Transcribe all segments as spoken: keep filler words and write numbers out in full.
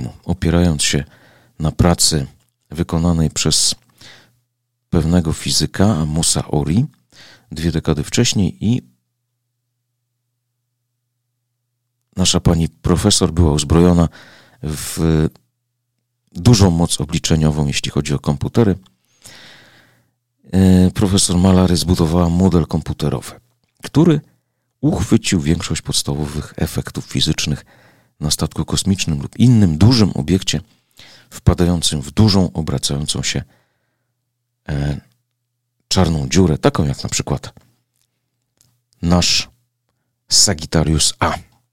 filmu, opierając się na pracy wykonanej przez pewnego fizyka, Amosa Ori, dwie dekady wcześniej, i nasza pani profesor była uzbrojona w dużą moc obliczeniową, jeśli chodzi o komputery. Profesor Mallory zbudowała model komputerowy, który uchwycił większość podstawowych efektów fizycznych na statku kosmicznym lub innym dużym obiekcie wpadającym w dużą, obracającą się e, czarną dziurę, taką jak na przykład nasz Sagittarius A.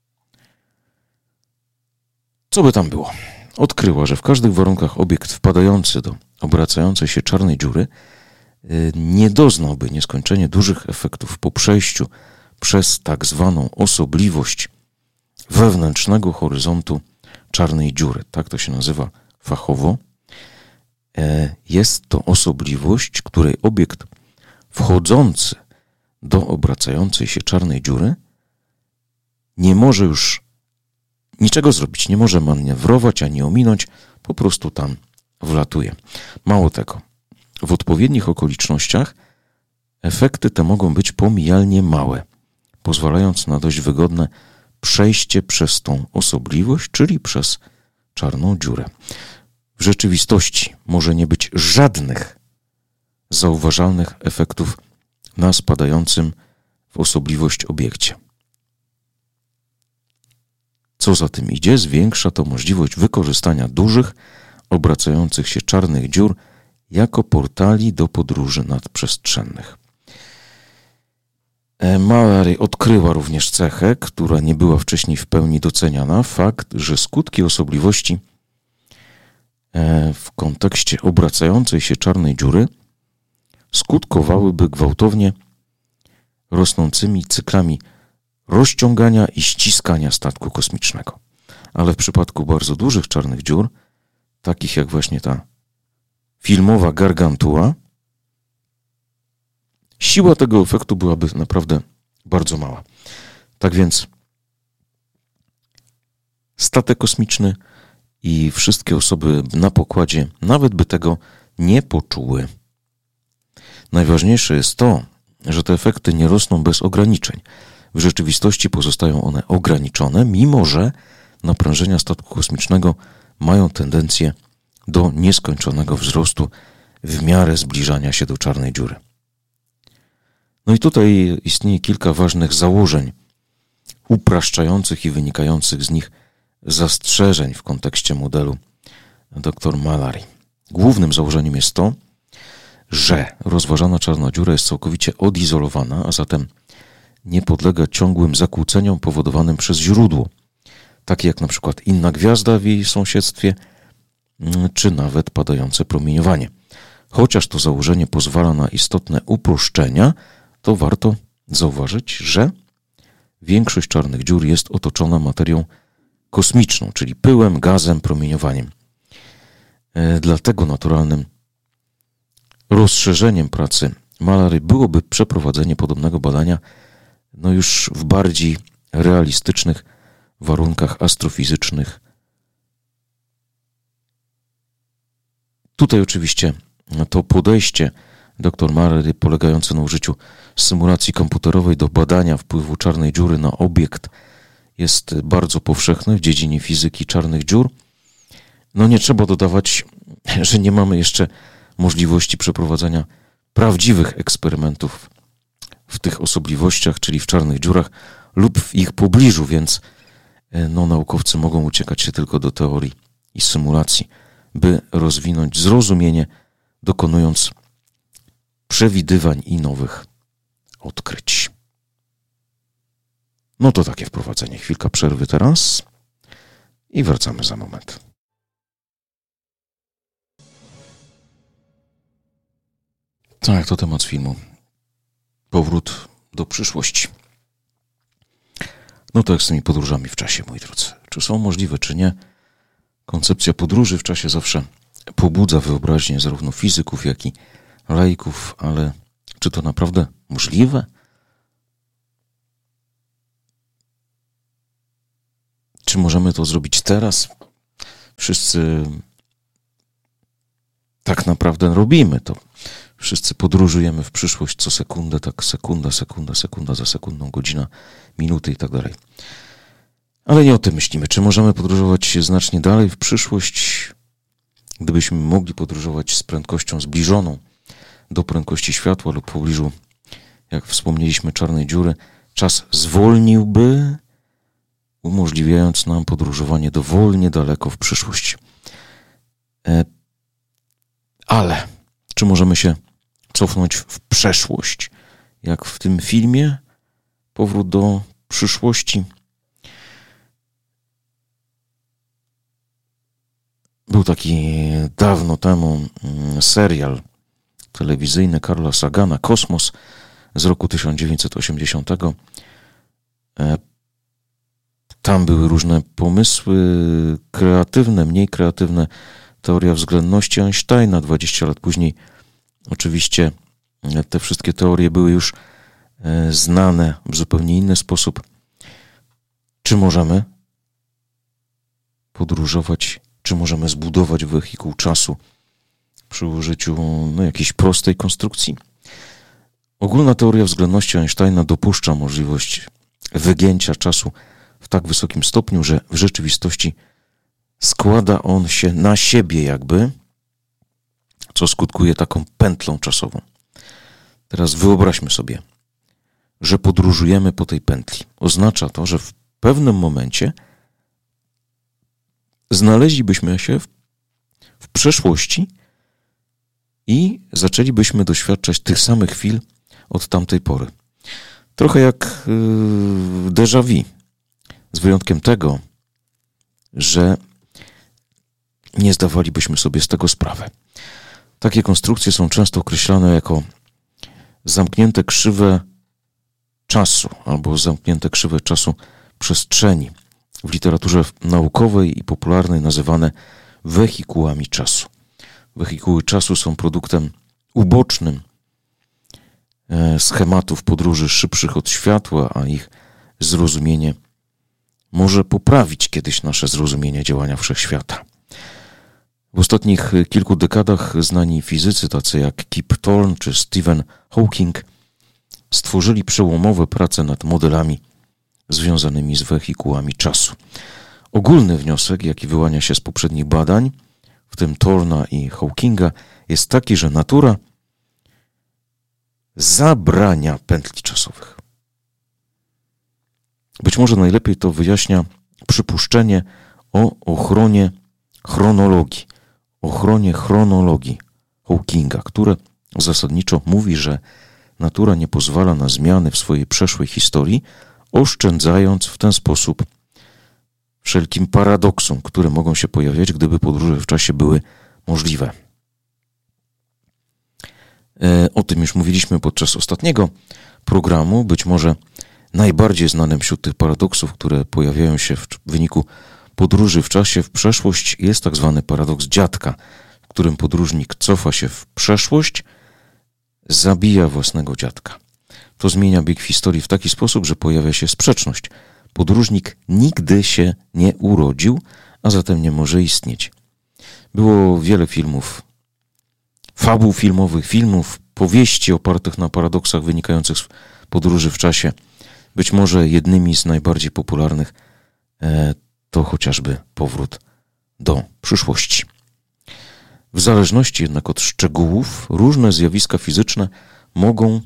Co by tam było? Odkryła, że w każdych warunkach obiekt wpadający do obracającej się czarnej dziury y, nie doznałby nieskończenie dużych efektów po przejściu przez tak zwaną osobliwość wewnętrznego horyzontu czarnej dziury. Tak to się nazywa fachowo. E, jest to osobliwość, której obiekt wchodzący do obracającej się czarnej dziury nie może już niczego zrobić, nie może manewrować ani ominąć, po prostu tam wlatuje. Mało tego, w odpowiednich okolicznościach efekty te mogą być pomijalnie małe, pozwalając na dość wygodne przejście przez tą osobliwość, czyli przez czarną dziurę. W rzeczywistości może nie być żadnych zauważalnych efektów na spadającym w osobliwość obiekcie. Co za tym idzie, zwiększa to możliwość wykorzystania dużych, obracających się czarnych dziur jako portali do podróży nadprzestrzennych. Mallory odkryła również cechę, która nie była wcześniej w pełni doceniana, fakt, że skutki osobliwości w kontekście obracającej się czarnej dziury skutkowałyby gwałtownie rosnącymi cyklami rozciągania i ściskania statku kosmicznego. Ale w przypadku bardzo dużych czarnych dziur, takich jak właśnie ta filmowa Gargantua, siła tego efektu byłaby naprawdę bardzo mała. Tak więc statek kosmiczny i wszystkie osoby na pokładzie nawet by tego nie poczuły. Najważniejsze jest to, że te efekty nie rosną bez ograniczeń. W rzeczywistości pozostają one ograniczone, mimo że naprężenia statku kosmicznego mają tendencję do nieskończonego wzrostu w miarę zbliżania się do czarnej dziury. No i tutaj istnieje kilka ważnych założeń upraszczających i wynikających z nich zastrzeżeń w kontekście modelu dr Mallory. Głównym założeniem jest to, że rozważana czarna dziura jest całkowicie odizolowana, a zatem nie podlega ciągłym zakłóceniom powodowanym przez źródło, takie jak na przykład inna gwiazda w jej sąsiedztwie, czy nawet padające promieniowanie. Chociaż to założenie pozwala na istotne uproszczenia, to warto zauważyć, że większość czarnych dziur jest otoczona materią kosmiczną, czyli pyłem, gazem, promieniowaniem. Dlatego naturalnym rozszerzeniem pracy Mallory byłoby przeprowadzenie podobnego badania no już w bardziej realistycznych warunkach astrofizycznych. Tutaj oczywiście to podejście dr Mallory polegające na użyciu symulacji komputerowej do badania wpływu czarnej dziury na obiekt jest bardzo powszechne w dziedzinie fizyki czarnych dziur. No nie trzeba dodawać, że nie mamy jeszcze możliwości przeprowadzenia prawdziwych eksperymentów w tych osobliwościach, czyli w czarnych dziurach lub w ich pobliżu, więc no, naukowcy mogą uciekać się tylko do teorii i symulacji, by rozwinąć zrozumienie, dokonując przewidywań i nowych odkryć. No to takie wprowadzenie. Chwilka przerwy teraz i wracamy za moment. Tak, to temat filmu. Powrót do przyszłości. No to jak z tymi podróżami w czasie, moi drodzy. Czy są możliwe, czy nie? Koncepcja podróży w czasie zawsze pobudza wyobraźnię zarówno fizyków, jak i laików, ale czy to naprawdę możliwe? Czy możemy to zrobić teraz? W wszyscy tak naprawdę robimy to. Wszyscy podróżujemy w przyszłość co sekundę, tak sekunda, sekunda, sekunda za sekundą, godzina, minuty i tak dalej. Ale nie o tym myślimy. Czy możemy podróżować znacznie dalej w przyszłość? Gdybyśmy mogli podróżować z prędkością zbliżoną do prędkości światła lub w pobliżu, jak wspomnieliśmy, czarnej dziury, czas zwolniłby, umożliwiając nam podróżowanie dowolnie daleko w przyszłość. E, ale czy możemy się cofnąć w przeszłość? Jak w tym filmie Powrót do przyszłości. Był taki dawno temu serial telewizyjny Carla Sagana, Kosmos, z roku tysiąc dziewięćset osiemdziesiątego. Tam były różne pomysły kreatywne, mniej kreatywne. Teoria względności Einsteina dwadzieścia lat później. Oczywiście te wszystkie teorie były już znane w zupełnie inny sposób. Czy możemy podróżować, czy możemy zbudować wehikuł czasu przy użyciu no, jakiejś prostej konstrukcji? Ogólna teoria względności Einsteina dopuszcza możliwość wygięcia czasu w tak wysokim stopniu, że w rzeczywistości składa on się na siebie jakby, co skutkuje taką pętlą czasową. Teraz wyobraźmy sobie, że podróżujemy po tej pętli. Oznacza to, że w pewnym momencie znaleźlibyśmy się w, w przeszłości i zaczęlibyśmy doświadczać tych samych chwil od tamtej pory. Trochę jak yy, déjà vu, z wyjątkiem tego, że nie zdawalibyśmy sobie z tego sprawy. Takie konstrukcje są często określane jako zamknięte krzywe czasu albo zamknięte krzywe czasu przestrzeni. W literaturze naukowej i popularnej nazywane wehikułami czasu. Wehikuły czasu są produktem ubocznym schematów podróży szybszych od światła, a ich zrozumienie może poprawić kiedyś nasze zrozumienie działania wszechświata. W ostatnich kilku dekadach znani fizycy, tacy jak Kip Thorne czy Stephen Hawking, stworzyli przełomowe prace nad modelami związanymi z wehikułami czasu. Ogólny wniosek, jaki wyłania się z poprzednich badań, w tym Thorna i Hawkinga, jest taki, że natura zabrania pętli czasowych. Być może najlepiej to wyjaśnia przypuszczenie o ochronie chronologii, ochronie chronologii Hawkinga, które zasadniczo mówi, że natura nie pozwala na zmiany w swojej przeszłej historii, oszczędzając w ten sposób wszelkim paradoksom, które mogą się pojawiać, gdyby podróże w czasie były możliwe. O tym już mówiliśmy podczas ostatniego programu. Być może najbardziej znanym wśród tych paradoksów, które pojawiają się w wyniku podróży w czasie w przeszłość, jest tak zwany paradoks dziadka, w którym podróżnik cofa się w przeszłość, zabija własnego dziadka. To zmienia bieg historii w taki sposób, że pojawia się sprzeczność. Podróżnik nigdy się nie urodził, a zatem nie może istnieć. Było wiele filmów, fabuł filmowych, filmów, powieści opartych na paradoksach wynikających z podróży w czasie. Być może jednymi z najbardziej popularnych e, to chociażby Powrót do przyszłości. W zależności jednak od szczegółów, różne zjawiska fizyczne mogą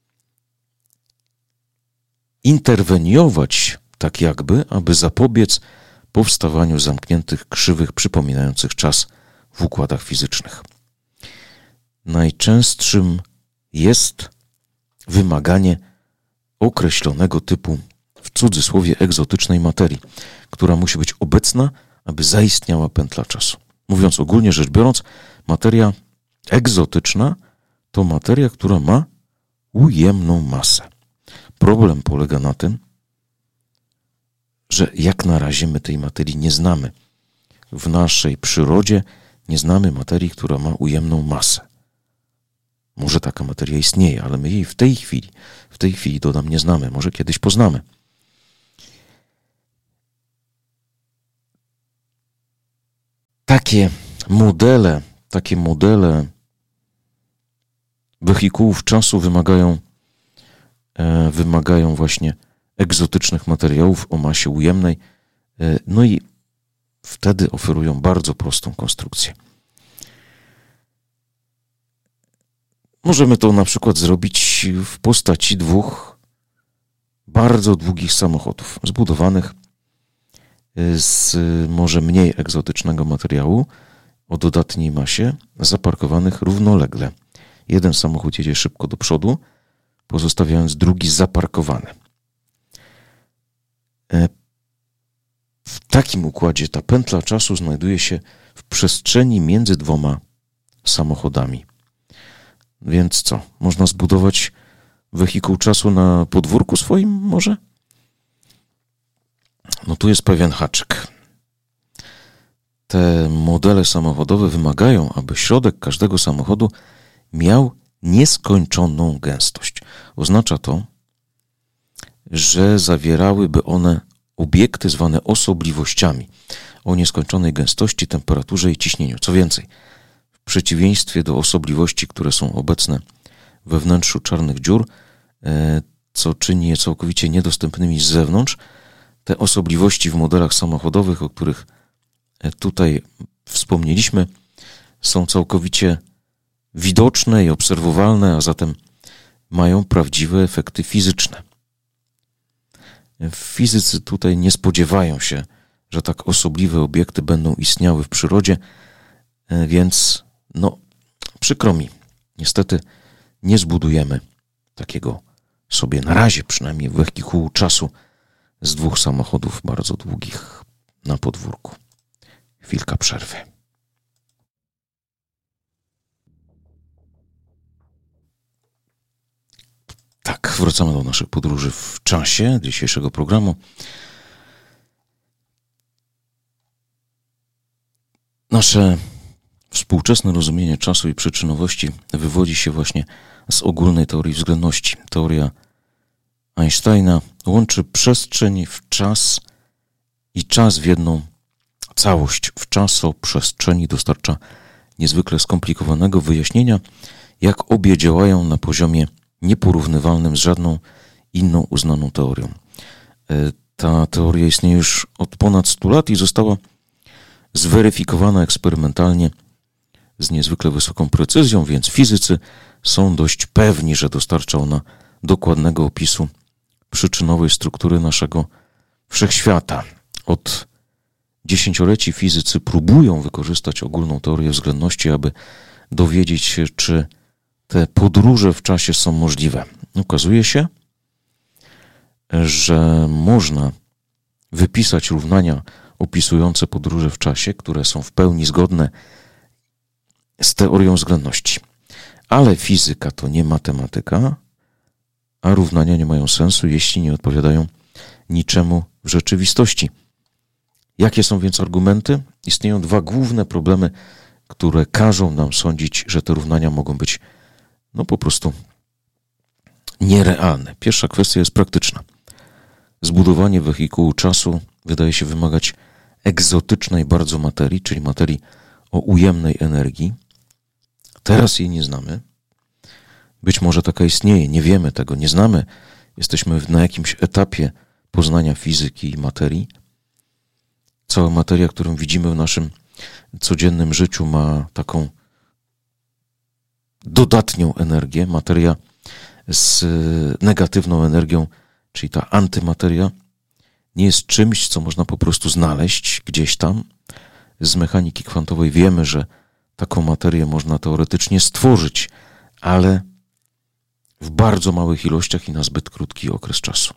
interweniować tak jakby, aby zapobiec powstawaniu zamkniętych krzywych przypominających czas w układach fizycznych. Najczęstszym jest wymaganie określonego typu, w cudzysłowie, egzotycznej materii, która musi być obecna, aby zaistniała pętla czasu. Mówiąc ogólnie rzecz biorąc, materia egzotyczna to materia, która ma ujemną masę. Problem polega na tym, że jak na razie my tej materii nie znamy. W naszej przyrodzie nie znamy materii, która ma ujemną masę. Może taka materia istnieje, ale my jej w tej chwili, w tej chwili dodam, nie znamy. Może kiedyś poznamy. takie modele, takie modele wehikułów czasu wymagają, e, wymagają właśnie egzotycznych materiałów o masie ujemnej, e, no i wtedy oferują bardzo prostą konstrukcję. Możemy to na przykład zrobić w postaci dwóch bardzo długich samochodów, zbudowanych z może mniej egzotycznego materiału o dodatniej masie, zaparkowanych równolegle. Jeden samochód jedzie szybko do przodu, pozostawiając drugi zaparkowany. W takim układzie ta pętla czasu znajduje się w przestrzeni między dwoma samochodami. Więc co? Można zbudować wehikuł czasu na podwórku swoim może? No tu jest pewien haczyk. Te modele samochodowe wymagają, aby środek każdego samochodu miał nieskończoną gęstość. Oznacza to, że zawierałyby one obiekty zwane osobliwościami o nieskończonej gęstości, temperaturze i ciśnieniu. Co więcej, w przeciwieństwie do osobliwości, które są obecne we wnętrzu czarnych dziur, co czyni je całkowicie niedostępnymi z zewnątrz, te osobliwości w modelach samochodowych, o których tutaj wspomnieliśmy, są całkowicie widoczne i obserwowalne, a zatem mają prawdziwe efekty fizyczne. Fizycy tutaj nie spodziewają się, że tak osobliwe obiekty będą istniały w przyrodzie, więc no, przykro mi, niestety nie zbudujemy takiego sobie na razie przynajmniej wehikułu czasu z dwóch samochodów bardzo długich na podwórku. Chwilka przerwy. Tak, wracamy do naszych podróży w czasie dzisiejszego programu. Nasze współczesne rozumienie czasu i przyczynowości wywodzi się właśnie z ogólnej teorii względności. Teoria Einsteina łączy przestrzeń w czas i czas w jedną całość. W czasoprzestrzeni dostarcza niezwykle skomplikowanego wyjaśnienia, jak obie działają na poziomie nieporównywalnym z żadną inną uznaną teorią. Ta teoria istnieje już od ponad stu lat i została zweryfikowana eksperymentalnie z niezwykle wysoką precyzją, więc fizycy są dość pewni, że dostarcza ona dokładnego opisu przyczynowej struktury naszego wszechświata. Od dziesięcioleci fizycy próbują wykorzystać ogólną teorię względności, aby dowiedzieć się, czy te podróże w czasie są możliwe. Okazuje się, że można wypisać równania opisujące podróże w czasie, które są w pełni zgodne z teorią względności. Ale fizyka to nie matematyka, a równania nie mają sensu, jeśli nie odpowiadają niczemu w rzeczywistości. Jakie są więc argumenty? Istnieją dwa główne problemy, które każą nam sądzić, że te równania mogą być no po prostu nierealne. Pierwsza kwestia jest praktyczna. Zbudowanie wehikułu czasu wydaje się wymagać egzotycznej bardzo materii, czyli materii o ujemnej energii. Teraz jej nie znamy. Być może taka istnieje, nie wiemy tego, nie znamy. Jesteśmy na jakimś etapie poznania fizyki i materii. Cała materia, którą widzimy w naszym codziennym życiu, ma taką dodatnią energię. Materia z negatywną energią, czyli ta antymateria, nie jest czymś, co można po prostu znaleźć gdzieś tam. Z mechaniki kwantowej wiemy, że taką materię można teoretycznie stworzyć, ale w bardzo małych ilościach i na zbyt krótki okres czasu.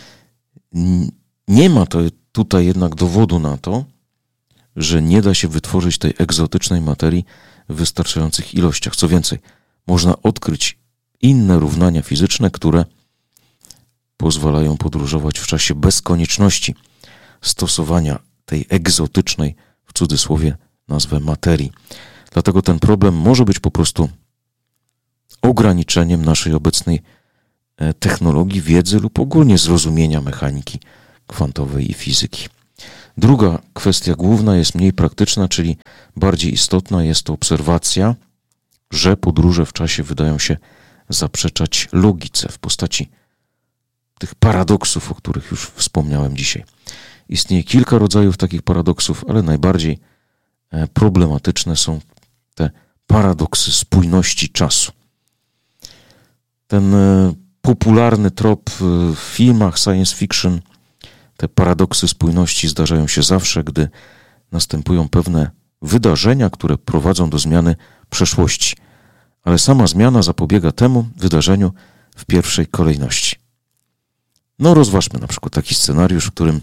Nie ma to tutaj jednak dowodu na to, że nie da się wytworzyć tej egzotycznej materii w wystarczających ilościach. Co więcej, można odkryć inne równania fizyczne, które pozwalają podróżować w czasie bez konieczności stosowania tej egzotycznej, w cudzysłowie, nazwę materii. Dlatego ten problem może być po prostu ograniczeniem naszej obecnej technologii, wiedzy lub ogólnie zrozumienia mechaniki kwantowej i fizyki. Druga kwestia główna jest mniej praktyczna, czyli bardziej istotna, jest to obserwacja, że podróże w czasie wydają się zaprzeczać logice w postaci tych paradoksów, o których już wspomniałem dzisiaj. Istnieje kilka rodzajów takich paradoksów, ale najbardziej problematyczne są te paradoksy spójności czasu. Ten popularny trop w filmach science fiction, te paradoksy spójności zdarzają się zawsze, gdy następują pewne wydarzenia, które prowadzą do zmiany przeszłości. Ale sama zmiana zapobiega temu wydarzeniu w pierwszej kolejności. No rozważmy na przykład taki scenariusz, w którym,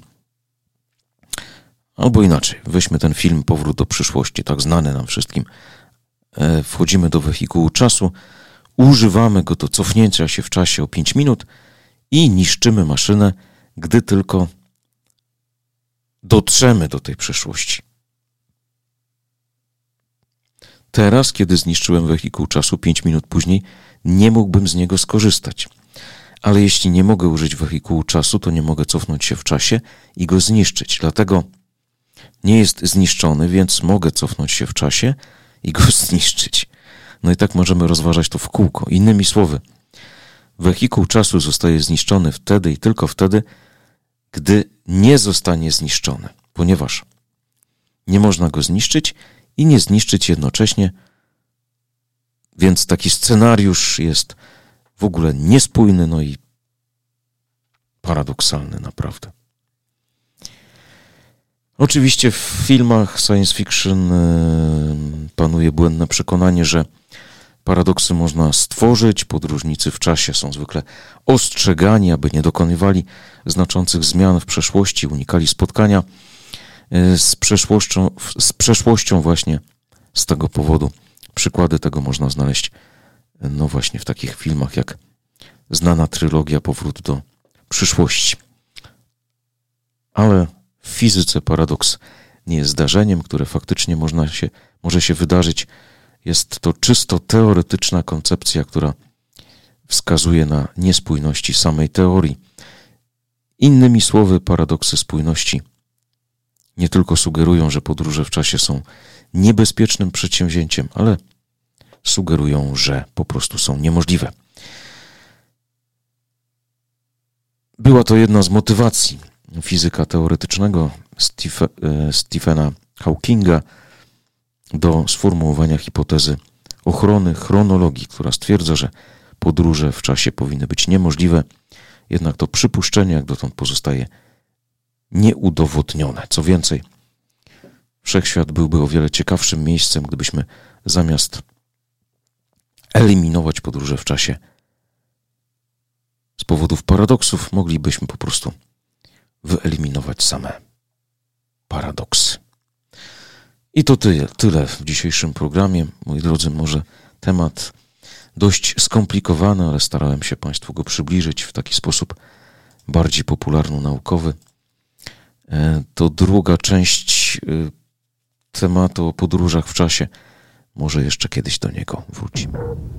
albo inaczej, weźmy ten film Powrót do przyszłości, tak znany nam wszystkim. Wchodzimy do wehikułu czasu, używamy go do cofnięcia się w czasie o pięć minut i niszczymy maszynę, gdy tylko dotrzemy do tej przyszłości. Teraz, kiedy zniszczyłem wehikuł czasu pięć minut później, nie mógłbym z niego skorzystać. Ale jeśli nie mogę użyć wehikułu czasu, to nie mogę cofnąć się w czasie i go zniszczyć. Dlatego nie jest zniszczony, więc mogę cofnąć się w czasie i go zniszczyć. No i tak możemy rozważać to w kółko. Innymi słowy, wehikuł czasu zostaje zniszczony wtedy i tylko wtedy, gdy nie zostanie zniszczony, ponieważ nie można go zniszczyć i nie zniszczyć jednocześnie, więc taki scenariusz jest w ogóle niespójny, no i paradoksalny naprawdę. Oczywiście w filmach science fiction panuje błędne przekonanie, że paradoksy można stworzyć. Podróżnicy w czasie są zwykle ostrzegani, aby nie dokonywali znaczących zmian w przeszłości, unikali spotkania z przeszłością, z przeszłością właśnie z tego powodu. Przykłady tego można znaleźć no właśnie w takich filmach jak znana trylogia Powrót do przyszłości. Ale w fizyce paradoks nie jest zdarzeniem, które faktycznie można się, może się wydarzyć. Jest to czysto teoretyczna koncepcja, która wskazuje na niespójności samej teorii. Innymi słowy, paradoksy spójności nie tylko sugerują, że podróże w czasie są niebezpiecznym przedsięwzięciem, ale sugerują, że po prostu są niemożliwe. Była to jedna z motywacji fizyka teoretycznego Stephena Hawkinga do sformułowania hipotezy ochrony chronologii, która stwierdza, że podróże w czasie powinny być niemożliwe, jednak to przypuszczenie jak dotąd pozostaje nieudowodnione. Co więcej, wszechświat byłby o wiele ciekawszym miejscem, gdybyśmy zamiast eliminować podróże w czasie z powodów paradoksów, moglibyśmy po prostu wyeliminować same paradoksy. I to tyle, tyle w dzisiejszym programie. Moi drodzy, może temat dość skomplikowany, ale starałem się Państwu go przybliżyć w taki sposób bardziej popularno-naukowy. To druga część tematu o podróżach w czasie. Może jeszcze kiedyś do niego wrócimy.